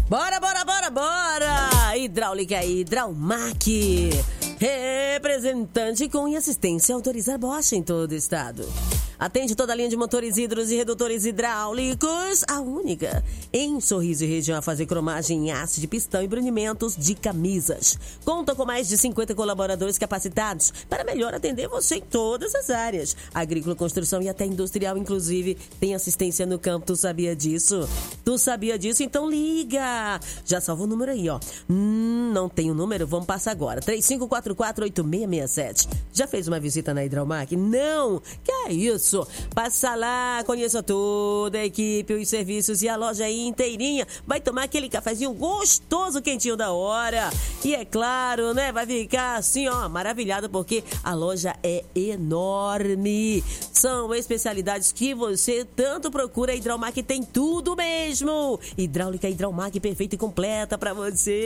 Bora, bora, bora, bora! Hidráulica Hidraumac. Representante com assistência autorizada Bosch em todo o estado. Atende toda a linha de motores hidros e redutores hidráulicos. A única em Sorriso e região a fazer cromagem em haste de pistão e brunimentos de camisas. Conta com mais de 50 colaboradores capacitados para melhor atender você em todas as áreas. Agrícola, construção e até industrial, inclusive. Tem assistência no campo. Tu sabia disso? Tu sabia disso? Então liga! Já salva o número aí, ó. Não tem o número? Vamos passar agora. 3544-8667. Já fez uma visita na Hidraumac? Não! Que é isso? Passa lá, conheça toda a equipe, os serviços e a loja aí inteirinha. Vai tomar aquele cafezinho gostoso, quentinho da hora. E é claro, né? Vai ficar assim, ó, maravilhado, porque a loja é enorme. São especialidades que você tanto procura. A Hidraumac tem tudo mesmo. Hidráulica Hidraumac perfeita e completa pra você.